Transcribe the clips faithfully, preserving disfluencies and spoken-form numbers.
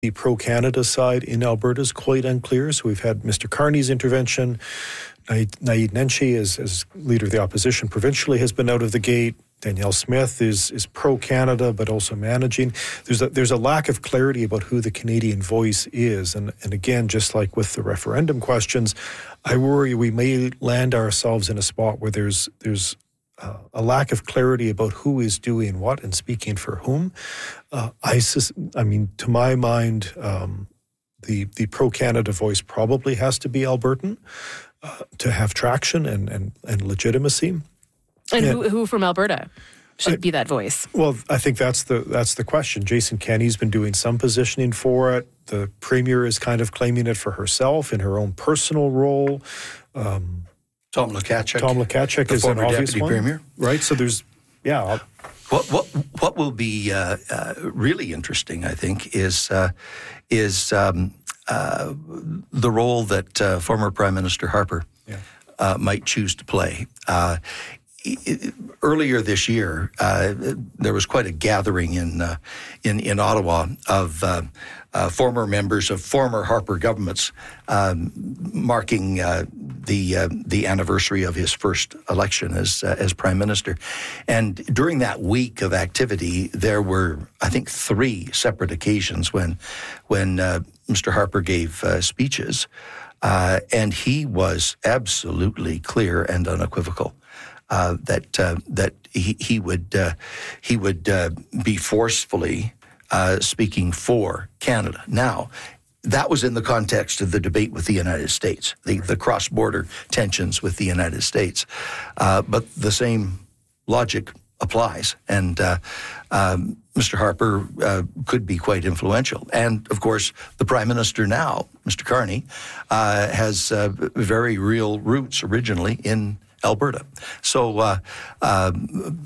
The pro-Canada side in Alberta is quite unclear. So we've had Mister Carney's intervention. Naheed Nenshi, as, as leader of the opposition provincially, has been out of the gate. Danielle Smith is is pro-Canada, but also managing. There's a, there's a lack of clarity about who the Canadian voice is. And, and again, just like with the referendum questions, I worry we may land ourselves in a spot where there's there's uh, a lack of clarity about who is doing what and speaking for whom. Uh, I, sus- I mean, to my mind, um, the, the pro-Canada voice probably has to be Albertan uh, to have traction and, and, and legitimacy. And yeah. who, who from Alberta should I, be that voice? Well, I think that's the that's the question. Jason Kenney's been doing some positioning for it. The Premier is kind of claiming it for herself in her own personal role. Um, Tom Lukaszuk. Tom Lukaszuk the is an obvious deputy one, premier, right? So there's, yeah. I'll, What what what will be uh, uh, really interesting, I think, is uh, is um, uh, the role that uh, former Prime Minister Harper yeah. uh, might choose to play. Uh, Earlier this year, uh, there was quite a gathering in uh, in, in Ottawa of uh, uh, former members of former Harper governments, um, marking uh, the uh, the anniversary of his first election as uh, as Prime Minister. And during that week of activity, there were, I think, three separate occasions when when uh, Mister Harper gave uh, speeches, uh, and he was absolutely clear and unequivocal. Uh, that uh, that he, he would uh, he would uh, be forcefully uh, speaking for Canada. Now, that was in the context of the debate with the United States, the, the cross-border tensions with the United States. Uh, but the same logic applies, and uh, um, Mister Harper uh, could be quite influential. And, of course, the Prime Minister now, Mister Carney, uh, has uh, very real roots originally in Alberta. So uh, um,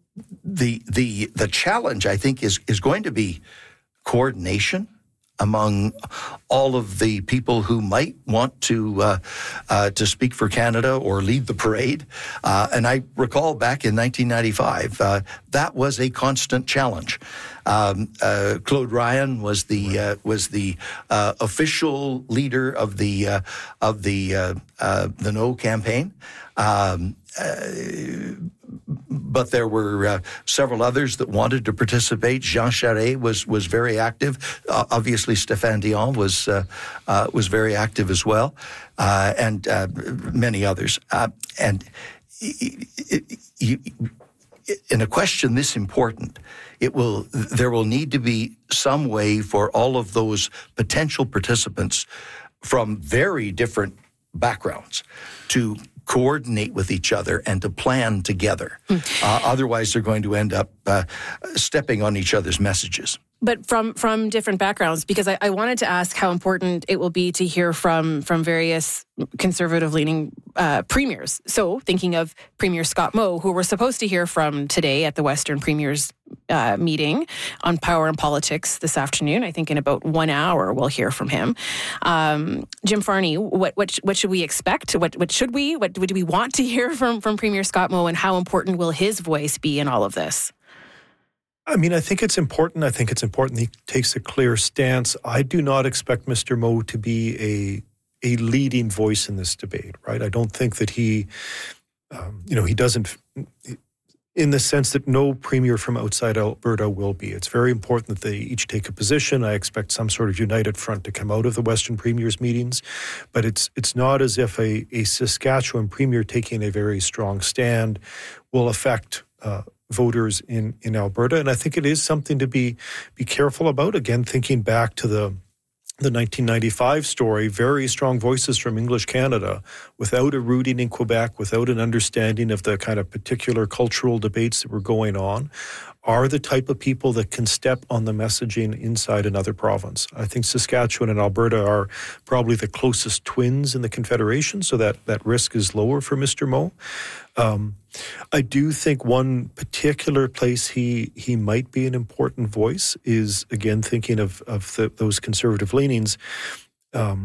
the the the challenge, I think, is is going to be coordination among all of the people who might want to uh, uh, to speak for Canada or lead the parade. Uh, and I recall back in nineteen ninety-five, uh, that was a constant challenge. Um, uh, Claude Ryan was the uh, was the uh, official leader of the uh, of the uh, uh, the No campaign. Um, uh, but there were uh, several others that wanted to participate. Jean Charest was was very active. Uh, obviously, Stéphane Dion was uh, uh, was very active as well, uh, and uh, many others. Uh, and it, it, you, in a question this important, it will there will need to be some way for all of those potential participants from very different backgrounds to coordinate with each other and to plan together. Mm. Uh, otherwise, they're going to end up uh, stepping on each other's messages. But from from different backgrounds, because I, I wanted to ask how important it will be to hear from from various conservative-leaning uh, premiers. So thinking of Premier Scott Moe, who we're supposed to hear from today at the Western Premiers uh, meeting on power and politics this afternoon. I think in about one hour we'll hear from him. Um, Jim Farney, what what what should we expect? What what should we? What do we want to hear from from Premier Scott Moe, and how important will his voice be in all of this? I mean, I think it's important. I think it's important he takes a clear stance. I do not expect Mister Moe to be a a leading voice in this debate, right? I don't think that he, um, you know, he doesn't, in the sense that no premier from outside Alberta will be. It's very important that they each take a position. I expect some sort of united front to come out of the Western Premiers meetings, but it's it's not as if a, a Saskatchewan premier taking a very strong stand will affect uh, voters in, in Alberta. And I think it is something to be be careful about. Again, thinking back to the the nineteen ninety-five story, very strong voices from English Canada, without a rooting in Quebec, without an understanding of the kind of particular cultural debates that were going on, are the type of people that can step on the messaging inside another province. I think Saskatchewan and Alberta are probably the closest twins in the Confederation, so that, that risk is lower for Mister Moe. Um, I do think one particular place he he might be an important voice is, again, thinking of, of the, those conservative leanings. Um,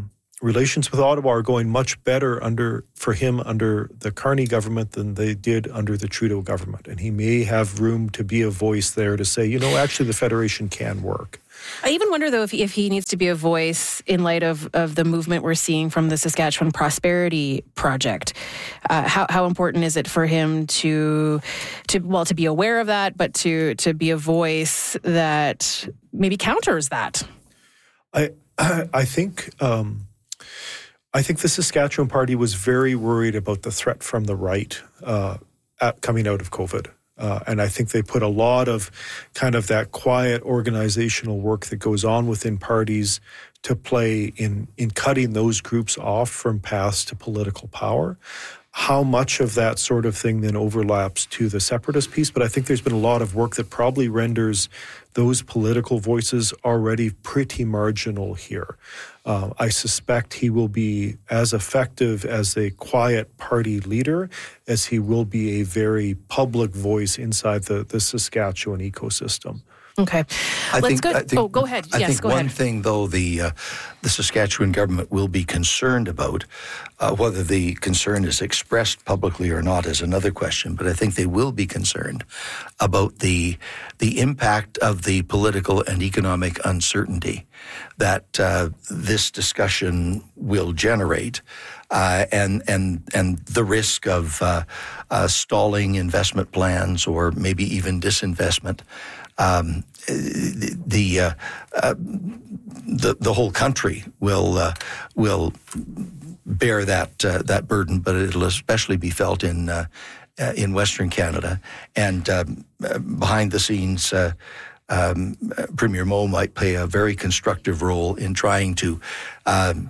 relations with Ottawa are going much better under for him under the Carney government than they did under the Trudeau government. And he may have room to be a voice there to say, you know, actually the Federation can work. I even wonder, though, if, if he needs to be a voice in light of, of the movement we're seeing from the Saskatchewan Prosperity Project. Uh, how, how important is it for him to, to well, to be aware of that, but to, to be a voice that maybe counters that? I I think um, I think the Saskatchewan Party was very worried about the threat from the right uh, at, coming out of COVID. Uh, and I think they put a lot of kind of that quiet organizational work that goes on within parties to play in, in cutting those groups off from paths to political power. How much of that sort of thing then overlaps to the separatist piece? But I think there's been a lot of work that probably renders those political voices already pretty marginal here. Uh, I suspect he will be as effective as a quiet party leader as he will be a very public voice inside the, the Saskatchewan ecosystem. Okay. I Let's think, go. I think, oh, go ahead. I yes, think go one ahead. thing, though, the uh, the Saskatchewan government will be concerned about, uh, whether the concern is expressed publicly or not is another question, but I think they will be concerned about the the impact of the political and economic uncertainty that uh, this discussion will generate. Uh, and and and the risk of uh, uh, stalling investment plans or maybe even disinvestment. Um, the the, uh, uh, the the whole country will uh, will bear that uh, that burden, but it'll especially be felt in uh, uh, in Western Canada. And um, uh, behind the scenes, uh, um, uh, Premier Moe might play a very constructive role in trying to um,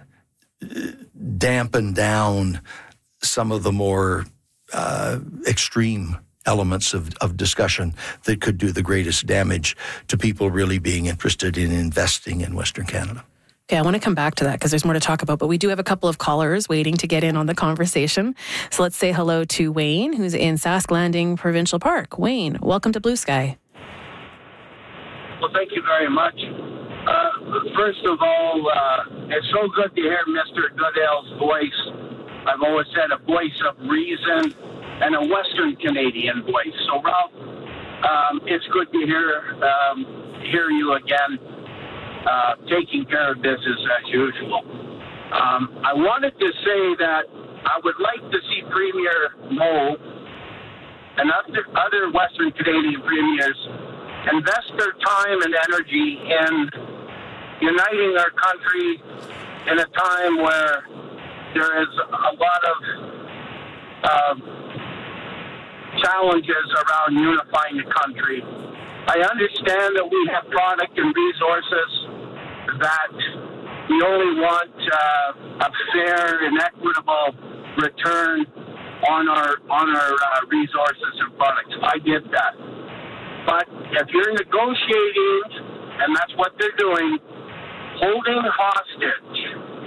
dampen down some of the more uh, extreme elements of, of discussion that could do the greatest damage to people really being interested in investing in Western Canada. Okay, I want to come back to that because there's more to talk about, but we do have a couple of callers waiting to get in on the conversation. So let's say hello to Wayne, who's in Sask Landing Provincial Park. Wayne, welcome to Blue Sky. Well, thank you very much. Uh, first of all, uh, it's so good to hear Mister Goodale's voice. I've always said a voice of reason and a Western Canadian voice. So, Ralph, um, it's good to hear um, hear you again, uh, taking care of business as usual. Um, I wanted to say that I would like to see Premier Moe and other, other Western Canadian premiers invest their time and energy in uniting our country in a time where there is a lot of uh, challenges around unifying the country. I understand that we have product and resources that we only want uh, a fair and equitable return on our on our uh, resources and products. I get that. But if you're negotiating, and that's what they're doing, holding hostage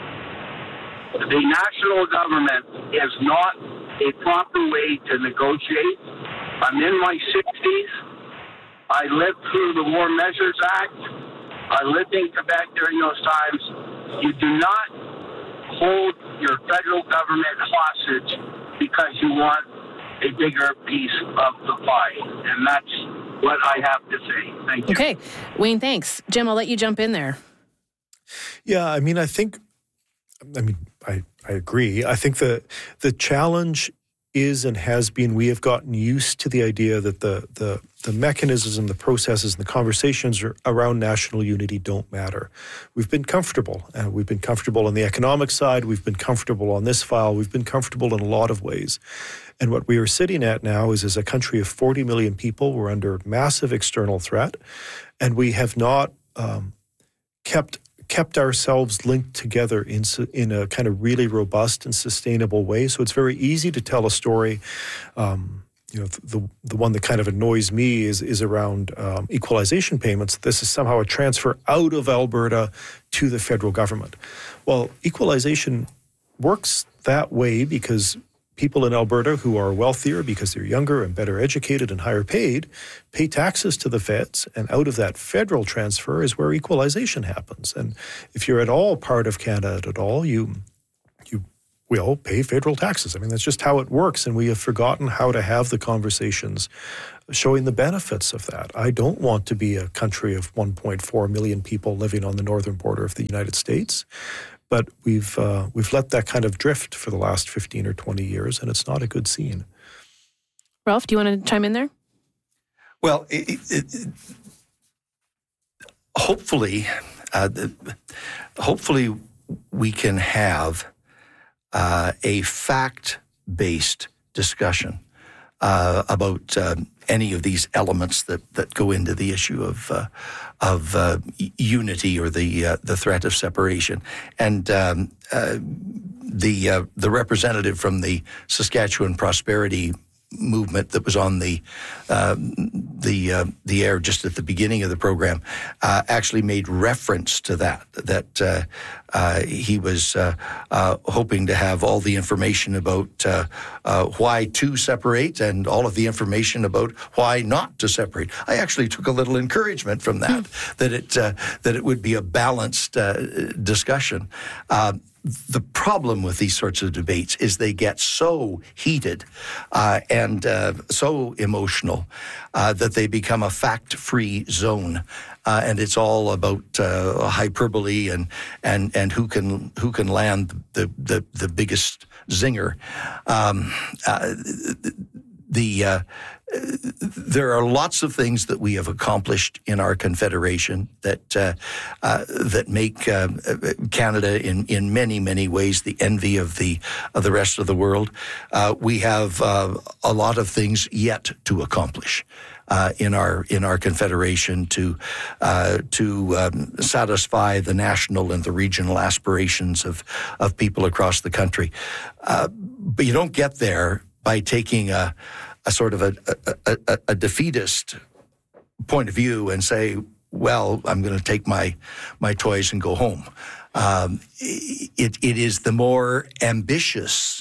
the national government is not a proper way to negotiate. I'm in my sixties. I lived through the War Measures Act. I lived in Quebec during those times. You do not hold your federal government hostage because you want a bigger piece of the pie. And that's what I have to say. Thank you. Okay. Wayne, thanks. Jim, I'll let you jump in there. Yeah, I mean, I think, I mean, I, I agree. I think the the challenge is and has been, we have gotten used to the idea that the the, the mechanisms and the processes and the conversations around national unity don't matter. We've been comfortable. Uh, we've been comfortable on the economic side. We've been comfortable on this file. We've been comfortable in a lot of ways. And what we are sitting at now is, as a country of forty million people, we're under massive external threat, and we have not um, kept kept ourselves linked together in in a kind of really robust and sustainable way. So it's very easy to tell a story. Um, you know, the the one that kind of annoys me is is around um, equalization payments. This is somehow a transfer out of Alberta to the federal government. Well, equalization works that way because people in Alberta who are wealthier because they're younger and better educated and higher paid pay taxes to the feds, and out of that federal transfer is where equalization happens. And if you're at all part of Canada at all, you you will pay federal taxes. I mean, that's just how it works, and we have forgotten how to have the conversations showing the benefits of that. I don't want to be a country of one point four million people living on the northern border of the United States. But we've uh, we've let that kind of drift for the last fifteen or twenty years, and it's not a good scene. Ralph, do you want to chime in there? Well, it, it, it, hopefully, uh, the, hopefully we can have uh, a fact-based discussion uh, about uh, any of these elements that, that go into the issue of uh, of uh, unity or the uh, the threat of separation. And um, uh, the uh, the representative from the Saskatchewan Prosperity Movement that was on the uh, the uh, the air just at the beginning of the program uh, actually made reference to that. That uh, uh, he was uh, uh, hoping to have all the information about uh, uh, why to separate and all of the information about why not to separate. I actually took a little encouragement from that. Mm. That it uh, that it would be a balanced uh, discussion. Uh, The problem with these sorts of debates is they get so heated uh, and uh, so emotional uh, that they become a fact-free zone, uh, and it's all about uh, hyperbole and and and who can who can land the the, the biggest zinger. Um, uh, the uh, there are lots of things that we have accomplished in our confederation that uh, uh, that make uh, Canada in, in many many ways the envy of the of the rest of the world. Uh, we have uh, a lot of things yet to accomplish uh, in our in our confederation to uh, to um, satisfy the national and the regional aspirations of of people across the country. Uh, but you don't get there by taking a a sort of a, a, a, a defeatist point of view and say, well, I'm going to take my my toys and go home. Um, it, it is the more ambitious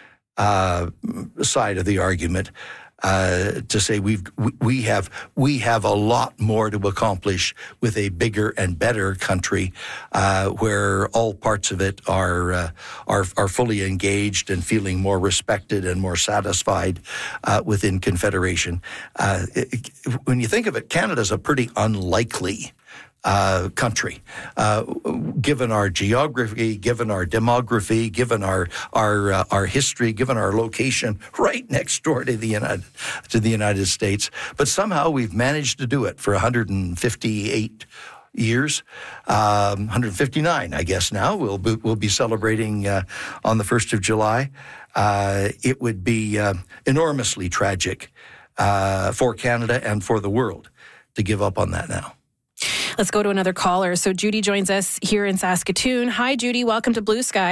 uh, side of the argument uh, to say we've we have we have a lot more to accomplish with a bigger and better country uh, where all parts of it are uh, are are fully engaged and feeling more respected and more satisfied uh, within Confederation. Uh, it, when you think of it, Canada's a pretty unlikely Uh, country, uh, given our geography, given our demography, given our our uh, our history, given our location right next door to the United to the United States. But somehow we've managed to do it for one hundred fifty-eight years, um, one hundred fifty-nine, I guess. Now we'll be, we'll be celebrating uh, on the first of July. Uh, it would be uh, enormously tragic uh, for Canada and for the world to give up on that now. Let's go to another caller. So Judy joins us here in Saskatoon. Hi, Judy. Welcome to Blue Sky.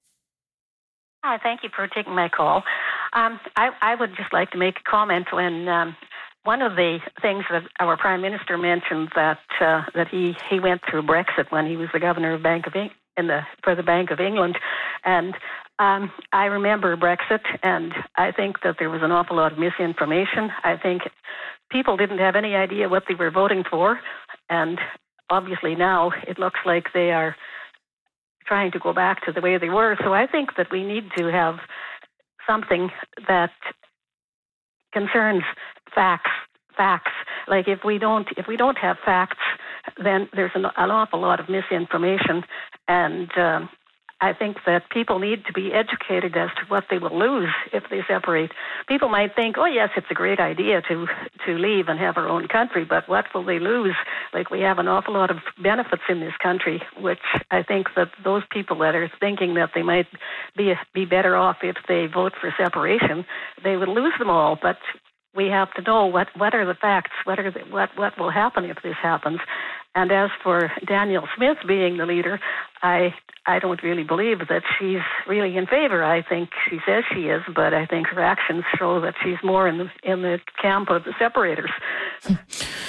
Hi, thank you for taking my call. Um, I, I would just like to make a comment when um, one of the things that our Prime Minister mentioned that uh, that he, he went through Brexit when he was the governor of Bank of Eng- in the for the Bank of England, and um, I remember Brexit, and I think that there was an awful lot of misinformation. I think people didn't have any idea what they were voting for. And obviously now it looks like they are trying to go back to the way they were. So I think that we need to have something that concerns facts. Facts. Like if we don't, if we don't have facts, then there's an, an awful lot of misinformation. And um, I think that people need to be educated as to what they will lose if they separate. People might think, oh, yes, it's a great idea to to leave and have our own country, but what will they lose? Like, we have an awful lot of benefits in this country, which I think that those people that are thinking that they might be be better off if they vote for separation, they would lose them all. But we have to know what, what are the facts, what are the, what what will happen if this happens. And as for Danielle Smith being the leader, I I don't really believe that she's really in favor. I think she says she is, but I think her actions show that she's more in the in the camp of the separators.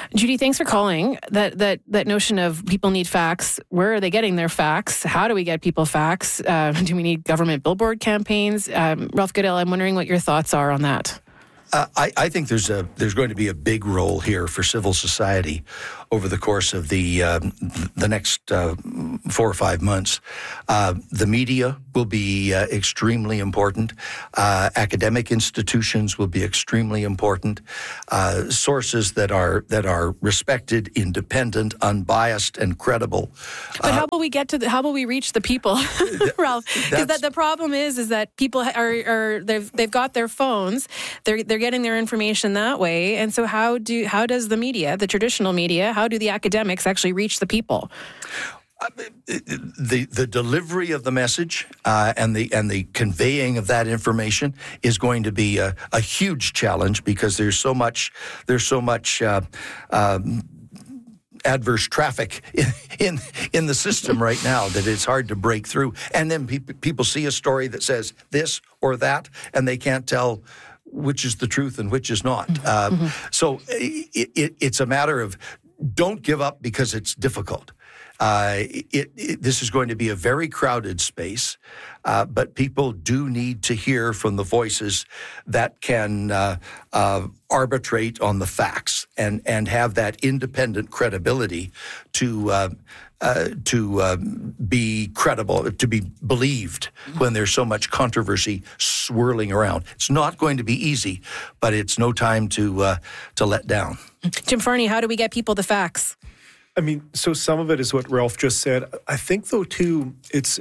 Judy, thanks for calling. That that that notion of people need facts. Where are they getting their facts? How do we get people facts? Uh, do we need government billboard campaigns? Um, Ralph Goodale, I'm wondering what your thoughts are on that. Uh, I, I think there's a there's going to be a big role here for civil society over the course of the uh, the next uh, four or five months. Uh, the media will be uh, extremely important. Uh, academic institutions will be extremely important. Uh, sources that are that are respected, independent, unbiased, and credible. But uh, how will we get to the, how will we reach the people, Ralph? Because that the problem is is that people are, are they've they've got their phones. They're they're getting their information that way. And so how do how does the media, the traditional media, how do the academics actually reach the people? Uh, the the delivery of the message uh, and the and the conveying of that information is going to be a, a huge challenge because there's so much there's so much uh, um, adverse traffic in, in in the system right now that it's hard to break through. And then pe- people see a story that says this or that, and they can't tell which is the truth and which is not. Mm-hmm. Uh, mm-hmm. So it, it, it's a matter of don't give up because it's difficult. Uh, it, it, this is going to be a very crowded space, uh, but people do need to hear from the voices that can uh, uh, arbitrate on the facts and, and have that independent credibility to uh, uh, to uh, be credible, to be believed when there's so much controversy swirling around. It's not going to be easy, but it's no time to uh, to let down. Jim Farney, how do we get people the facts? I mean, so some of it is what Ralph just said. I think, though, too, it's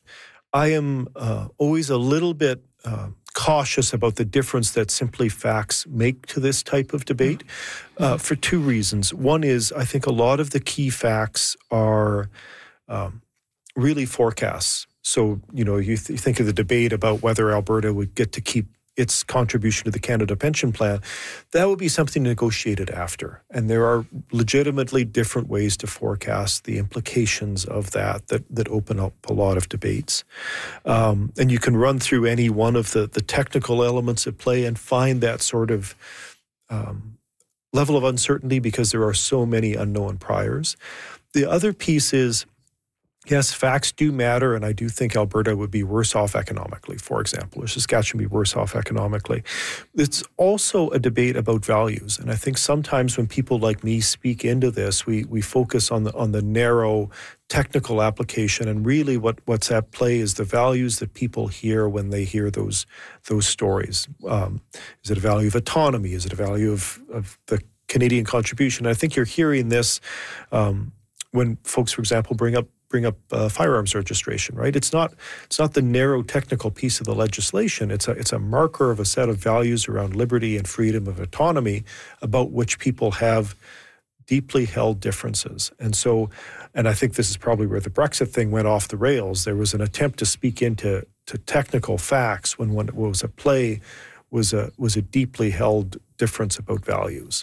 I am uh, always a little bit uh, cautious about the difference that simply facts make to this type of debate uh, for two reasons. One is I think a lot of the key facts are um, really forecasts. So, you know, you, th- you think of the debate about whether Alberta would get to keep its contribution to the Canada Pension Plan, that would be something negotiated after. And there are legitimately different ways to forecast the implications of that that, that open up a lot of debates. Um, and you can run through any one of the, the technical elements at play and find that sort of um, level of uncertainty because there are so many unknown priors. The other piece is, yes, facts do matter, and I do think Alberta would be worse off economically, for example, or Saskatchewan would be worse off economically. It's also a debate about values, and I think sometimes when people like me speak into this, we we focus on the on the narrow technical application, and really what, what's at play is the values that people hear when they hear those those stories. Um, is it a value of autonomy? Is it a value of, of the Canadian contribution? I think you're hearing this um, when folks, for example, bring up bring up uh, firearms registration, right? It's not it's not the narrow technical piece of the legislation. It's a it's a marker of a set of values around liberty and freedom of autonomy about which people have deeply held differences. And so, and I think this is probably where the Brexit thing went off the rails. There was an attempt to speak into to technical facts when what was at play was a was a deeply held difference about values.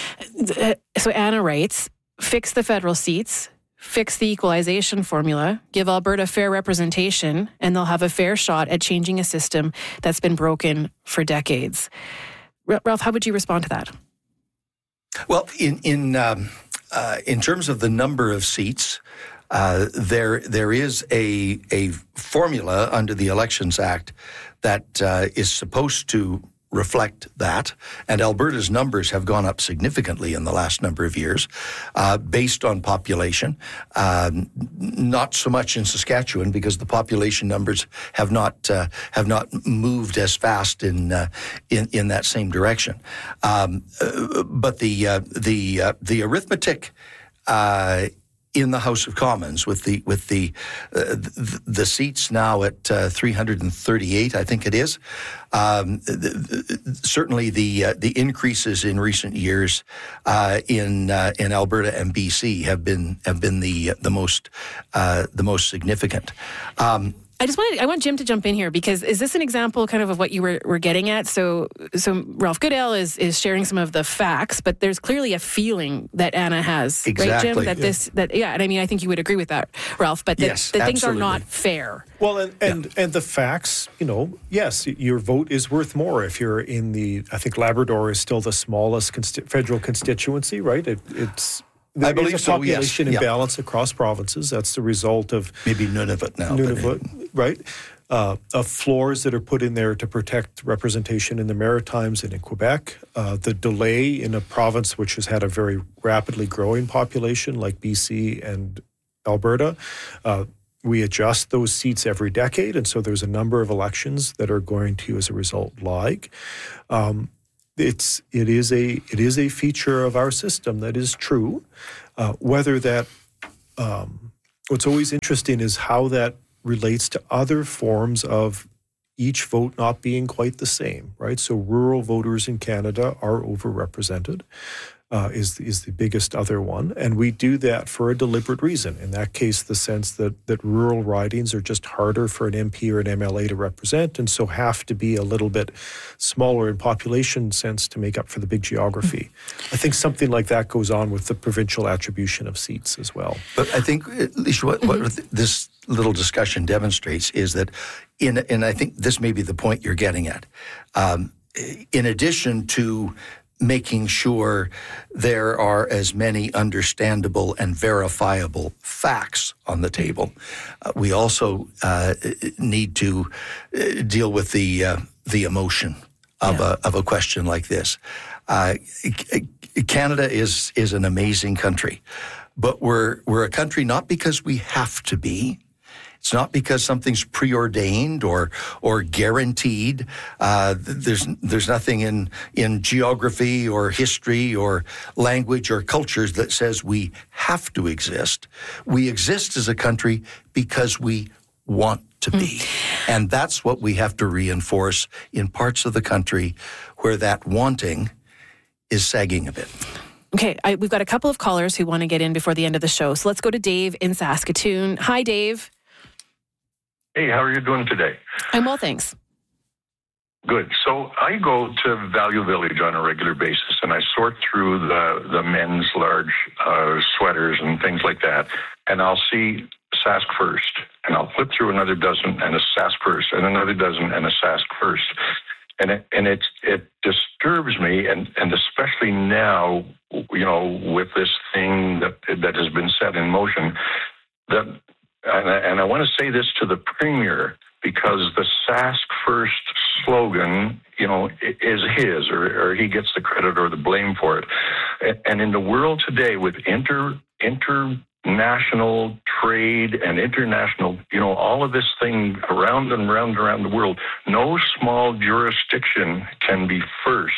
So Anna writes, fix the federal seats, fix the equalization formula, give Alberta fair representation, and they'll have a fair shot at changing a system that's been broken for decades. Ralph, how would you respond to that? Well, in in um, uh, in terms of the number of seats, uh, there there is a a formula under the Elections Act that uh, is supposed to reflect that, and Alberta's numbers have gone up significantly in the last number of years, uh, based on population. Um, not so much in Saskatchewan because the population numbers have not uh, have not moved as fast in uh, in in that same direction. Um, uh, but the uh, the uh, the arithmetic Uh, in the House of Commons, with the with the uh, the, the seats now at uh, three hundred thirty-eight, I think it is. Um, the, the, certainly, the uh, the increases in recent years uh, in uh, in Alberta and B C have been have been the the most uh, the most significant. Um, I just wanted, I want Jim to jump in here, because is this an example kind of of what you were, were getting at? So, so Ralph Goodale is, is sharing some of the facts, but there's clearly a feeling that Anna has, exactly. right, Jim? That yeah. this, that, yeah, and I mean, I think you would agree with that, Ralph, but that, yes, that things are absolutely. not fair. Well, and, and, yeah. and the facts, you know, yes, your vote is worth more if you're in the, I think Labrador is still the smallest consti- federal constituency, right? It, it's, There I believe is a so, population yes. imbalance yeah. across provinces. That's the result of maybe Nunavut now. Nunavut, but, right? Uh, of floors that are put in there to protect representation in the Maritimes and in Quebec. Uh, the delay in a province which has had a very rapidly growing population like B C and Alberta. Uh, we adjust those seats every decade, and so there's a number of elections that are going to, as a result, lag. Um, It's it is a it is a feature of our system that is true. Uh, whether that um, what's always interesting is how that relates to other forms of each vote not being quite the same, right? So rural voters in Canada are overrepresented. Uh, is is the biggest other one, and we do that for a deliberate reason. In that case, the sense that that rural ridings are just harder for an M P or an M L A to represent, and so have to be a little bit smaller in population sense to make up for the big geography. Mm-hmm. I think something like that goes on with the provincial attribution of seats as well. But I think, at least what, what mm-hmm. this little discussion demonstrates is that, in and I think this may be the point you're getting at, um, in addition to making sure there are as many understandable and verifiable facts on the table, Uh, we also uh, need to uh, deal with the uh, the emotion of yeah. a of a question like this. Uh, Canada is is an amazing country, but we're we're a country not because we have to be. It's not because something's preordained or or guaranteed. Uh, there's there's nothing in in geography or history or language or cultures that says we have to exist. We exist as a country because we want to be. Mm. And that's what we have to reinforce in parts of the country where that wanting is sagging a bit. Okay, I, we've got a couple of callers who want to get in before the end of the show. So let's go to Dave in Saskatoon. Hi, Dave. Hey, how are you doing today? I'm well, thanks. Good. So I go to Value Village on a regular basis, and I sort through the, the men's large uh, sweaters and things like that, and I'll see Sask First, and I'll flip through another dozen and a Sask First, and another dozen and a Sask First. And it, and it, it disturbs me, and, and especially now, you know, with this thing that that has been set in motion, that, and I, and I want to say this to the Premier, because the Sask First slogan, you know, is his, or, or he gets the credit or the blame for it. And in the world today, with inter international trade and international, you know, all of this thing around and around and around the world, no small jurisdiction can be first.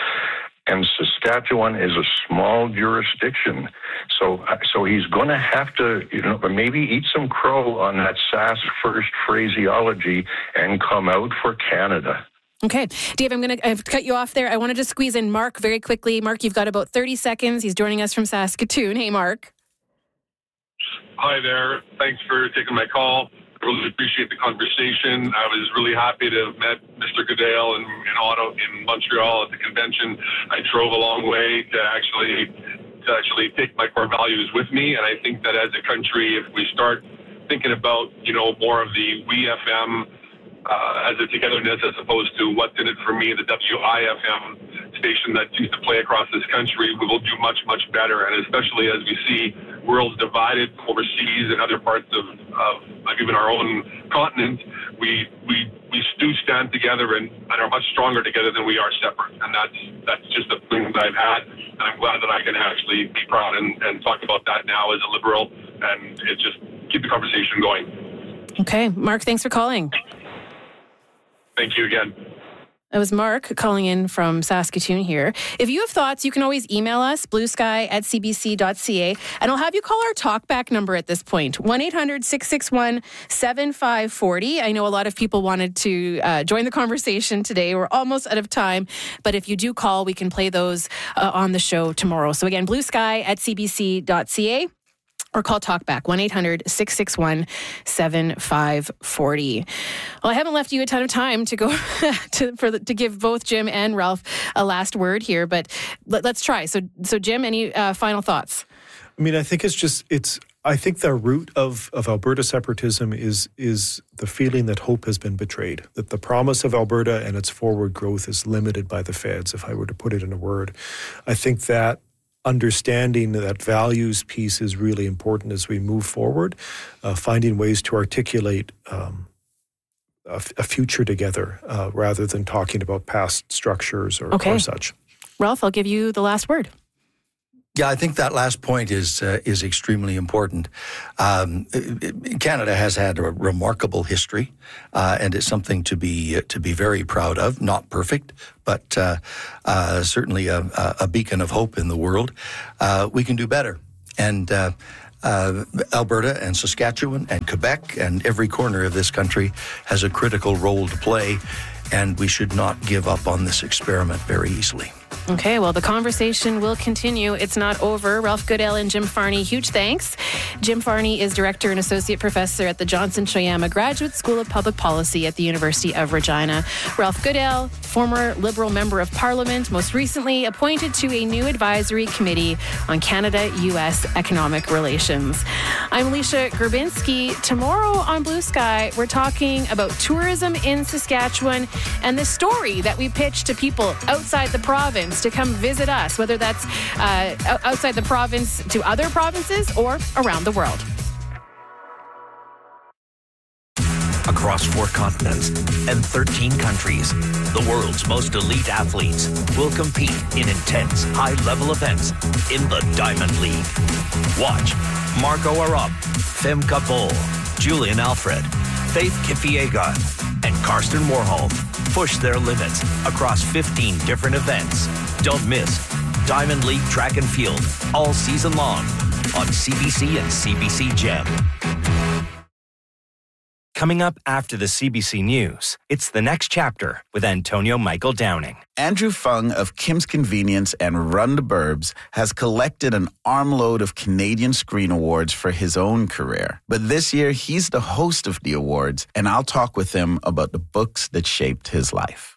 And Saskatchewan is a small jurisdiction. So so he's going to have to, you know, maybe eat some crow on that Sask First phraseology and come out for Canada. Okay. Dave, I'm going to I've cut you off there. I want to just squeeze in Mark very quickly. Mark, you've got about thirty seconds. He's joining us from Saskatoon. Hey, Mark. Hi there. Thanks for taking my call. I really appreciate the conversation. I was really happy to have met Mister Goodale in, in Ottawa, in Montreal at the convention. I drove a long way to actually to actually take my core values with me, and I think that as a country, if we start thinking about, you know, more of the we F M uh, as a togetherness as opposed to what's in it for me, the W I F M station that used to play across this country, we will do much, much better. And especially as we see worlds divided overseas and other parts of, of like even our own continent, we we we do stand together and, and are much stronger together than we are separate. And that's that's just a thing that I've had, and I'm glad that I can actually be proud and, and talk about that now as a Liberal, and it just keep the conversation going. Okay, Mark, thanks for calling. Thank you again. That was Mark calling in from Saskatoon here. If you have thoughts, you can always email us, bluesky at c b c dot c a, and I'll have you call our talkback number at this point, one eight hundred six six one seven five four zero. I know a lot of people wanted to uh, join the conversation today. We're almost out of time, but if you do call, we can play those uh, on the show tomorrow. So again, bluesky at c b c dot c a. or call TalkBack, one eight hundred six six one seven five four zero. Well, I haven't left you a ton of time to go to for the, to give both Jim and Ralph a last word here, but let, let's try. So, so Jim, any uh, final thoughts? I mean, I think it's just, it's, I think the root of, of Alberta separatism is is the feeling that hope has been betrayed, that the promise of Alberta and its forward growth is limited by the feds, if I were to put it in a word. I think that understanding that values piece is really important as we move forward, uh, finding ways to articulate um, a, f- a future together uh, rather than talking about past structures or, okay. or such. Ralph, I'll give you the last word. Yeah, I think that last point is uh, is extremely important. Um, Canada has had a remarkable history, uh, and it's something to be uh, to be very proud of. Not perfect, but uh, uh, certainly a, a beacon of hope in the world. Uh, we can do better, and uh, uh, Alberta and Saskatchewan and Quebec and every corner of this country has a critical role to play, and we should not give up on this experiment very easily. Okay, well, the conversation will continue. It's not over. Ralph Goodale and Jim Farney, huge thanks. Jim Farney is Director and Associate Professor at the Johnson Shoyama Graduate School of Public Policy at the University of Regina. Ralph Goodale, former Liberal Member of Parliament, most recently appointed to a new advisory committee on Canada-U S economic relations. I'm Alicia Grabinski. Tomorrow on Blue Sky, we're talking about tourism in Saskatchewan and the story that we pitch to people outside the province to come visit us, whether that's uh, outside the province to other provinces or around the world. Across four continents and thirteen countries, the world's most elite athletes will compete in intense, high-level events in the Diamond League. Watch Marco Arop, Femke Bol, Julian Alfred, Faith Kipyegon, and Karsten Warholm push their limits across fifteen different events. Don't miss Diamond League Track and Field all season long on C B C and C B C Gem. Coming up after the C B C News, it's The Next Chapter with Antonio Michael Downing. Andrew Fung of Kim's Convenience and Run the Burbs has collected an armload of Canadian Screen Awards for his own career. But this year, he's the host of the awards, and I'll talk with him about the books that shaped his life.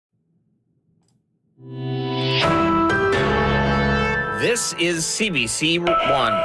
This is C B C one.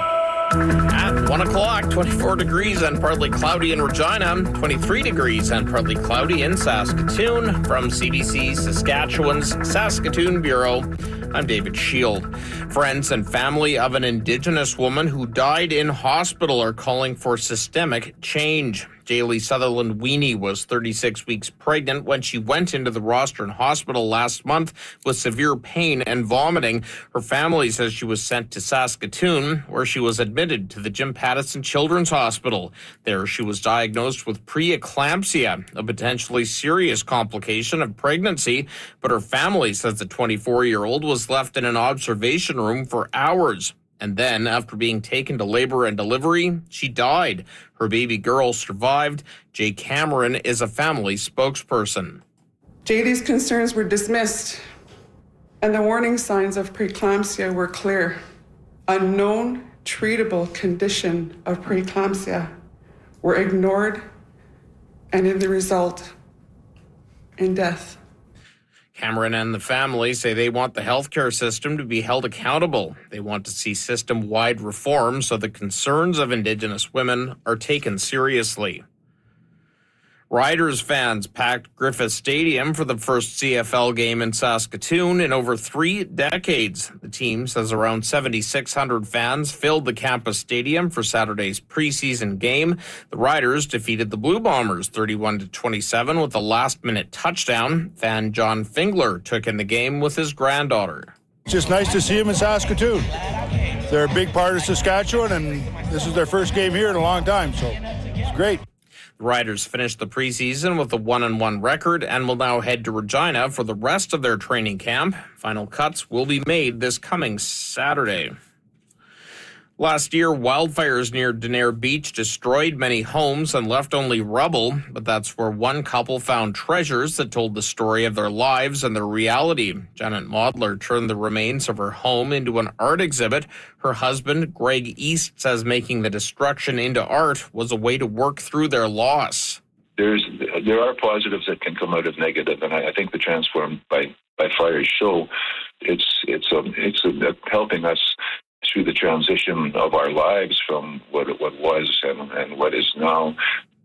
At one o'clock, twenty-four degrees and partly cloudy in Regina, twenty-three degrees and partly cloudy in Saskatoon. From C B C Saskatchewan's Saskatoon Bureau, I'm David Shield. Friends and family of an Indigenous woman who died in hospital are calling for systemic change. Jaylee Sutherland Weenie was thirty-six weeks pregnant when she went into the Rostron Hospital last month with severe pain and vomiting. Her family says she was sent to Saskatoon, where she was admitted to the Jim Pattison Children's Hospital. There, she was diagnosed with preeclampsia, a potentially serious complication of pregnancy, but her family says the twenty-four-year-old was left in an observation room for hours. And then, after being taken to labor and delivery, she died. Her baby girl survived. Jay Cameron is a family spokesperson. Jaylee's concerns were dismissed, and the warning signs of preeclampsia were clear. A known treatable condition of preeclampsia were ignored, and in the result, in death. Cameron and the family say they want the healthcare system to be held accountable. They want to see system-wide reform so the concerns of Indigenous women are taken seriously. Riders fans packed Griffith Stadium for the first C F L game in Saskatoon in over three decades. The team says around seventy-six hundred fans filled the campus stadium for Saturday's preseason game. The Riders defeated the Blue Bombers thirty-one to twenty-seven with a last-minute touchdown. Fan John Fingler took in the game with his granddaughter. It's just nice to see them in Saskatoon. They're a big part of Saskatchewan, and this is their first game here in a long time, so it's great. The Riders finished the preseason with a one and one record and will now head to Regina for the rest of their training camp. Final cuts will be made this coming Saturday. Last year, wildfires near Denair Beach destroyed many homes and left only rubble, but that's where one couple found treasures that told the story of their lives and their reality. Janet Maudler turned the remains of her home into an art exhibit. Her husband, Greg East, says making the destruction into art was a way to work through their loss. There's there are positives that can come out of negative, and I, I think the Transformed by by Fires show it's it's a, it's a, helping us through the transition of our lives from what what was and, and what is now.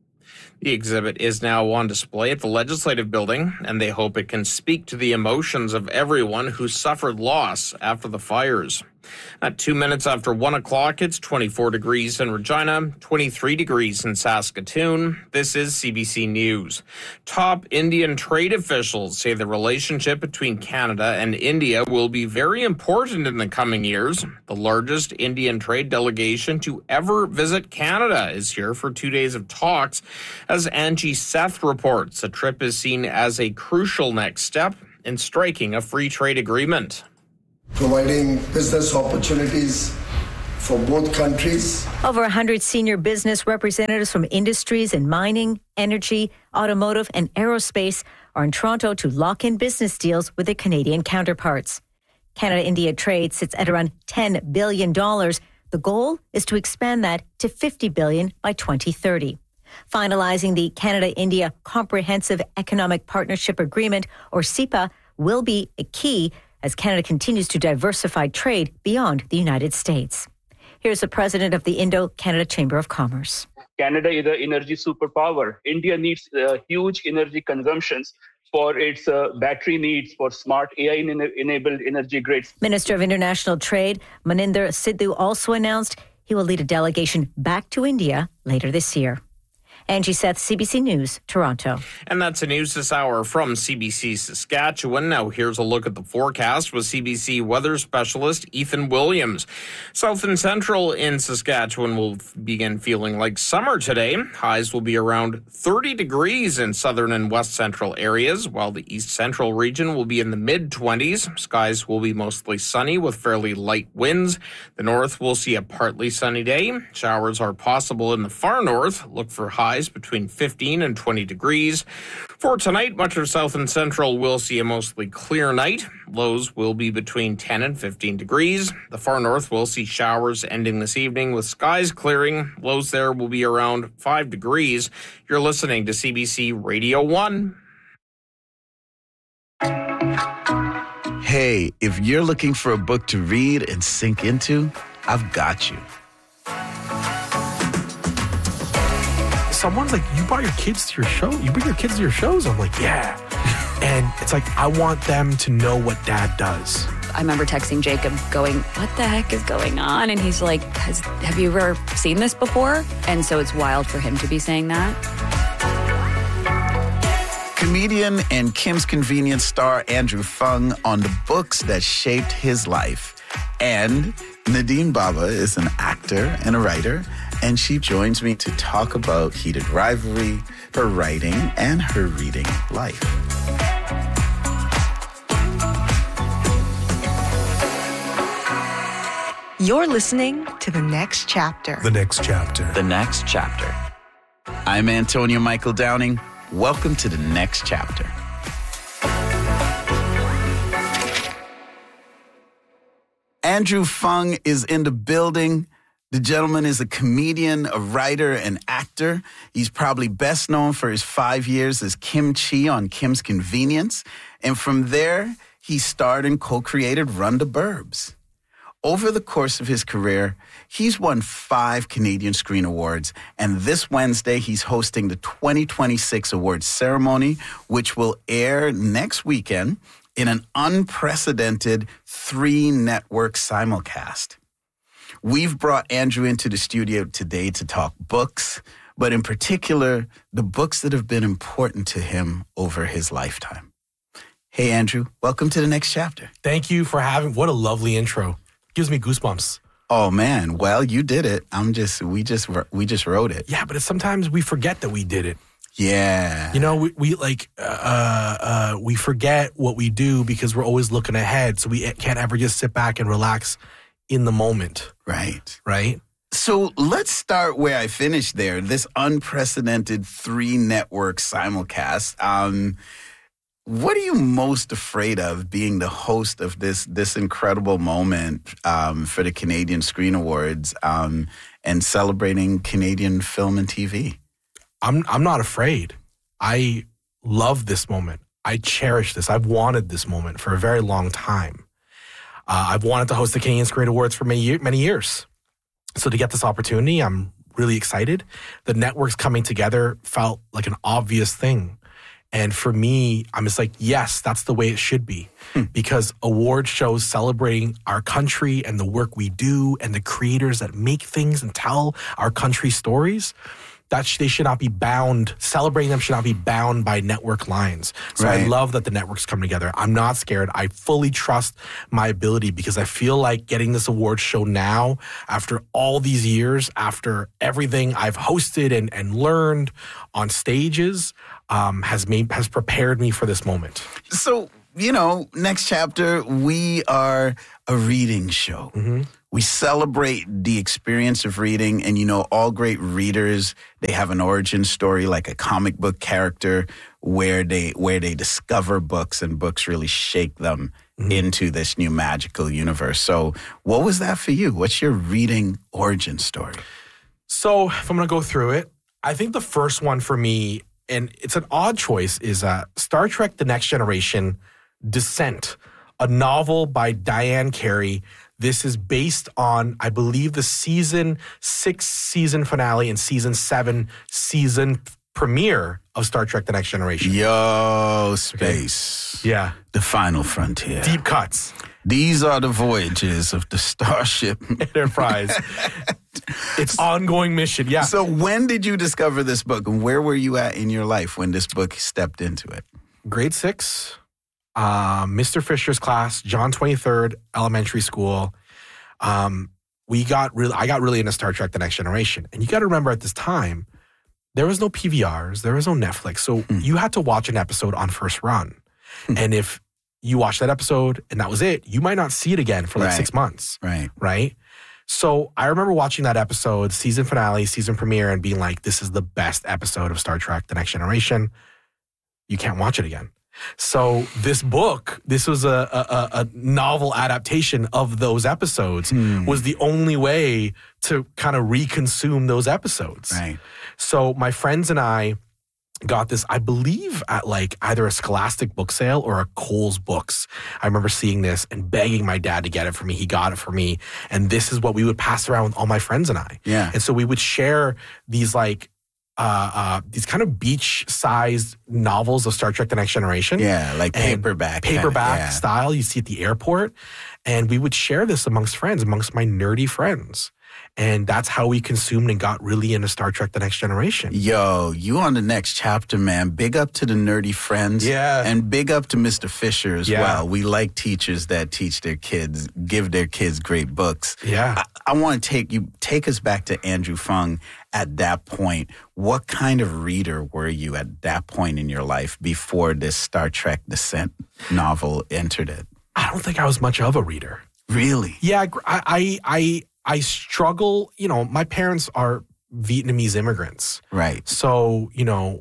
The exhibit is now on display at the Legislative Building, and they hope it can speak to the emotions of everyone who suffered loss after the fires. At two minutes after one o'clock, it's twenty-four degrees in Regina, twenty-three degrees in Saskatoon. This is C B C News. Top Indian trade officials say the relationship between Canada and India will be very important in the coming years. The largest Indian trade delegation to ever visit Canada is here for two days of talks. As Angie Seth reports, the trip is seen as a crucial next step in striking a free trade agreement. Providing business opportunities for both countries. Over one hundred senior business representatives from industries in mining, energy, automotive, and aerospace are in Toronto to lock in business deals with their Canadian counterparts. Canada-India trade sits at around ten billion dollars. The goal is to expand that to fifty billion dollars by twenty thirty. Finalizing the Canada-India Comprehensive Economic Partnership Agreement, or C E P A, will be a key as Canada continues to diversify trade beyond the United States. Here's the president of the Indo-Canada Chamber of Commerce. Canada is an energy superpower. India needs uh, huge energy consumptions for its uh, battery needs, for smart A I-enabled energy grids. Minister of International Trade, Maninder Sidhu, also announced he will lead a delegation back to India later this year. Angie Seth, C B C News, Toronto. And that's the news this hour from C B C Saskatchewan. Now here's a look at the forecast with C B C weather specialist Ethan Williams. South and central in Saskatchewan will begin feeling like summer today. Highs will be around thirty degrees in southern and west central areas, while the east central region will be in the mid-twenties. Skies will be mostly sunny with fairly light winds. The north will see a partly sunny day. Showers are possible in the far north. Look for highs between fifteen and twenty degrees. For tonight, much of south and central will see a mostly clear night. Lows will be between ten and fifteen degrees. The far north will see showers ending this evening with skies clearing. Lows there will be around five degrees. You're listening to C B C Radio one. Hey, if you're looking for a book to read and sink into, I've got you. Someone's like, you brought your kids to your show? You bring your kids to your shows? I'm like, yeah. And it's like, I want them to know what dad does. I remember texting Jacob going, what the heck is going on? And he's like, Has, have you ever seen this before? And so it's wild for him to be saying that. Comedian and Kim's Convenience star Andrew Fung on the books that shaped his life. And Nadine Baba is an actor and a writer, and she joins me to talk about Heated Rivalry, her writing, and her reading life. You're listening to The Next Chapter. The Next Chapter. The Next Chapter. I'm Antonio Michael Downing. Welcome to The Next Chapter. Andrew Fung is in the building. The gentleman is a comedian, a writer, and actor. He's probably best known for his five years as Kim Chi on Kim's Convenience. And from there, he starred and co-created Run the Burbs. Over the course of his career, he's won five Canadian Screen Awards, and this Wednesday he's hosting the twenty twenty-six awards ceremony, which will air next weekend in an unprecedented three-network simulcast. We've brought Andrew into the studio today to talk books, but in particular, the books that have been important to him over his lifetime. Hey, Andrew, welcome to The Next Chapter. Thank you for having, what a lovely intro. Gives me goosebumps. Oh man, well, you did it. I'm just, we just, we just wrote it. Yeah, but it's, sometimes we forget that we did it. Yeah. You know, we, we like, uh, uh, we forget what we do because we're always looking ahead. So we can't ever just sit back and relax in the moment. Right. Right? So let's start where I finished there. This unprecedented three-network simulcast. Um, what are you most afraid of being the host of this this incredible moment um, for the Canadian Screen Awards um, and celebrating Canadian film and T V? I'm I'm not afraid. I love this moment. I cherish this. I've wanted this moment for a very long time. Uh, I've wanted to host the Canadian Screen Awards for many, many years. So to get this opportunity, I'm really excited. The networks coming together felt like an obvious thing. And for me, I'm just like, yes, that's the way it should be. Hmm. Because award shows celebrating our country and the work we do and the creators that make things and tell our country's stories, that sh- they should not be bound, celebrating them should not be bound by network lines. So right. I love that the networks come together. I'm not scared. I fully trust my ability because I feel like getting this award show now, after all these years, after everything I've hosted and, and learned on stages, um, has made has prepared me for this moment. So, you know, next chapter, we are a reading show. Mm-hmm. We celebrate the experience of reading, and you know, all great readers, they have an origin story like a comic book character where they where they discover books and books really shake them mm-hmm. into this new magical universe. So what was that for you? What's your reading origin story? So if I'm going to go through it, I think the first one for me, and it's an odd choice, is uh, Star Trek The Next Generation, Descent, a novel by Diane Carey. This is based on, I believe, the season six season finale and season seven season premiere of Star Trek The Next Generation. Yo, space. Okay. Yeah. The final frontier. Deep cuts. These are the voyages of the Starship Enterprise. Its ongoing mission, yeah. So when did you discover this book, and where were you at in your life when this book stepped into it? Grade six. Uh, Mister Fisher's class, John twenty-third Elementary School. Um, we got really, I got really into Star Trek: The Next Generation, and you got to remember at this time there was no P V Rs, there was no Netflix, so mm. you had to watch an episode on first run, mm. and if you watched that episode and that was it, you might not see it again for like right. six months, right? Right. So I remember watching that episode, season finale, season premiere, and being like, "This is the best episode of Star Trek: The Next Generation." You can't watch it again. So this book, this was a, a, a novel adaptation of those episodes, hmm. was the only way to kind of reconsume those episodes. Right. So my friends and I got this, I believe, at like either a Scholastic book sale or a Kohl's Books. I remember seeing this and begging my dad to get it for me. He got it for me. And this is what we would pass around with all my friends and I. Yeah. And so we would share these like, Uh, uh, these kind of beach-sized novels of Star Trek: The Next Generation. Yeah, like paperback. Paperback kind of, yeah. style you see at the airport. And we would share this amongst friends, amongst my nerdy friends. And that's how we consumed and got really into Star Trek: The Next Generation. Yo, you on the next chapter, man. Big up to the nerdy friends. Yeah. And big up to Mister Fisher as yeah. well. We like teachers that teach their kids, give their kids great books. Yeah. I, I want to take you, take us back to Andrew Fung at that point. What kind of reader were you at that point in your life before this Star Trek Descent novel entered it? I don't think I was much of a reader. Really? Yeah, I, I, I, I struggle. You know, my parents are Vietnamese immigrants. Right. So, you know,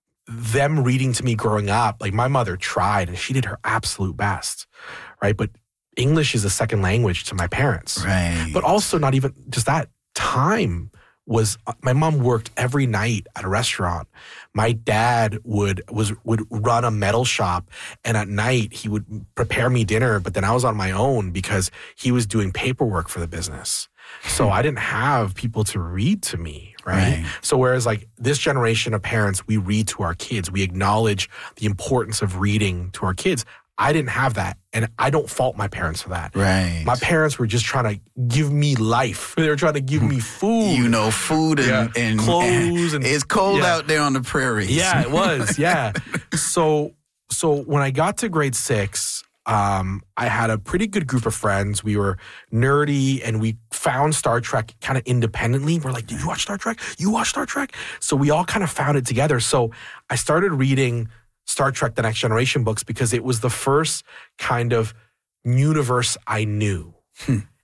them reading to me growing up, like my mother tried and she did her absolute best, right? But English is a second language to my parents. Right. But also not even just that, time was, my mom worked every night at a restaurant. My dad would was would run a metal shop, and at night he would prepare me dinner, but then I was on my own because he was doing paperwork for the business. So I didn't have people to read to me, right? Right. So whereas like this generation of parents, we read to our kids, we acknowledge the importance of reading to our kids. I didn't have that, and I don't fault my parents for that. Right. My parents were just trying to give me life. They were trying to give me food. You know, food and, yeah. and clothes. And, it's cold yeah. out there on the prairies. Yeah, it was. Yeah. so, so when I got to grade six, um, I had a pretty good group of friends. We were nerdy, and we found Star Trek kind of independently. We're like, "Did you watch Star Trek? You watch Star Trek?" So we all kind of found it together. So I started reading Star Trek: The Next Generation books because it was the first kind of universe I knew. Hmm.